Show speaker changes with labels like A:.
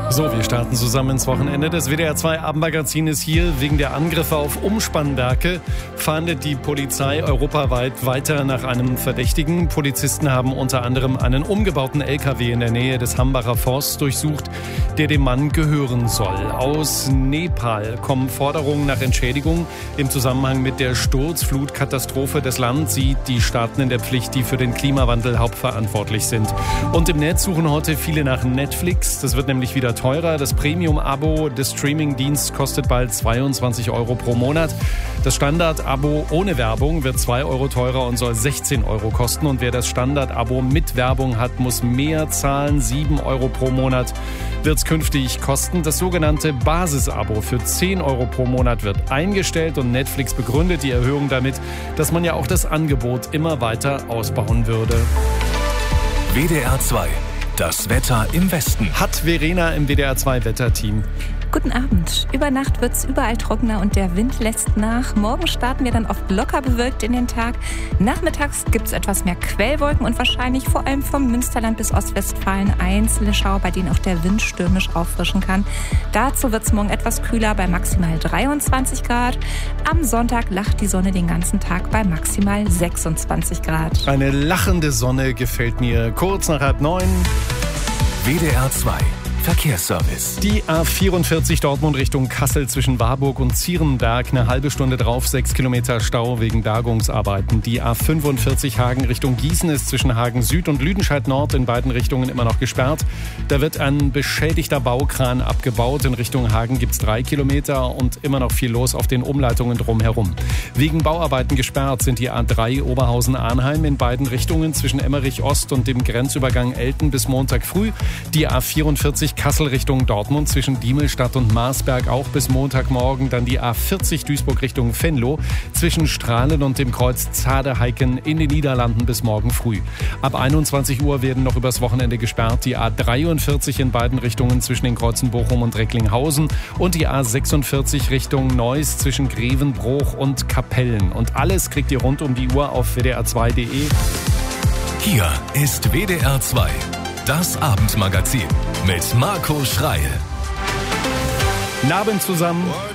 A: So, wir starten zusammen ins Wochenende. Das WDR 2 Abendmagazin ist hier. Wegen der Angriffe auf Umspannwerke fahndet die Polizei europaweit weiter nach einem Verdächtigen. Polizisten haben unter anderem einen umgebauten LKW in der Nähe des Hambacher Forsts durchsucht, der dem Mann gehören soll. Aus Nepal kommen Forderungen nach Entschädigung im Zusammenhang mit der Sturzflutkatastrophe. Das Land sieht die Staaten in der Pflicht, die für den Klimawandel hauptverantwortlich sind. Und im Netz suchen heute viele nach Netflix. Das wird nämlich wieder teurer. Das Premium-Abo des Streaming-Diensts kostet bald 22 € pro Monat. Das Standard-Abo ohne Werbung wird 2 € teurer und soll 16 € kosten. Und wer das Standard-Abo mit Werbung hat, muss mehr zahlen. 7 € pro Monat wird es künftig kosten. Das sogenannte Basis-Abo für 10 € pro Monat wird eingestellt und Netflix begründet die Erhöhung damit, dass man ja auch das Angebot immer weiter ausbauen würde.
B: WDR 2. Das Wetter im Westen.
A: Hat Verena im WDR 2 Wetterteam.
C: Guten Abend. Über Nacht wird es überall trockener und der Wind lässt nach. Morgen starten wir dann oft locker bewölkt in den Tag. Nachmittags gibt es etwas mehr Quellwolken und wahrscheinlich vor allem vom Münsterland bis Ostwestfalen einzelne Schauer, bei denen auch der Wind stürmisch auffrischen kann. Dazu wird es morgen etwas kühler bei maximal 23 Grad. Am Sonntag lacht die Sonne den ganzen Tag bei maximal 26 Grad.
A: Eine lachende Sonne gefällt mir. Kurz nach 8:30.
B: WDR 2. Verkehrsservice.
A: Die A44 Dortmund Richtung Kassel zwischen Warburg und Zierenberg. Eine halbe Stunde drauf, 6 Kilometer Stau wegen Bergungsarbeiten. Die A45 Hagen Richtung Gießen ist zwischen Hagen Süd und Lüdenscheid Nord in beiden Richtungen immer noch gesperrt. Da wird ein beschädigter Baukran abgebaut. In Richtung Hagen gibt es 3 Kilometer und immer noch viel los auf den Umleitungen drumherum. Wegen Bauarbeiten gesperrt sind die A3 Oberhausen-Arnheim in beiden Richtungen zwischen Emmerich Ost und dem Grenzübergang Elten bis Montag früh. Die A44 Kassel Richtung Dortmund zwischen Diemelstadt und Marsberg auch bis Montagmorgen. Dann die A40 Duisburg Richtung Venlo zwischen Strahlen und dem Kreuz Zadeheiken in den Niederlanden bis morgen früh. Ab 21 Uhr werden noch übers Wochenende gesperrt die A43 in beiden Richtungen zwischen den Kreuzen Bochum und Recklinghausen und die A46 Richtung Neuss zwischen Grevenbroich und Kapellen. Und alles kriegt ihr rund um die Uhr auf wdr2.de.
B: Hier ist WDR 2. Das Abendmagazin mit Marco Schreil.
A: Guten Abend zusammen.